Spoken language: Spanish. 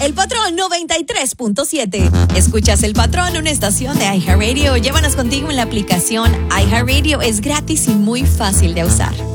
El Patrón 93.7. Escuchas El Patrón, una estación de iHeartRadio. Llévanos contigo en la aplicación iHeartRadio. Es gratis y muy fácil de usar.